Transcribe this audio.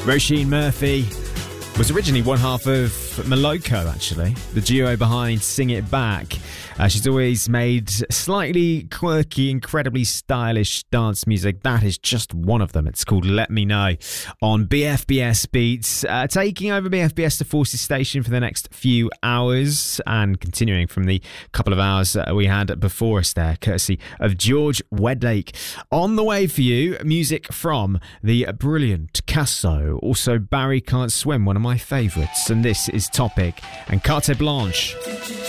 Roisin Murphy was originally one half of Moloko, actually, the duo behind Sing It Back. She's always made slightly quirky, incredibly stylish dance music. That is just one of them. It's called Let Me Know on BFBS Beats. Taking over BFBS to Forces Station for the next few hours and continuing from the couple of hours that we had before us there, courtesy of George Wedlake. On the way for you, music from the brilliant Casso. Also, Barry Can't Swim, one of my favourites. And this is Topic and Carte Blanche.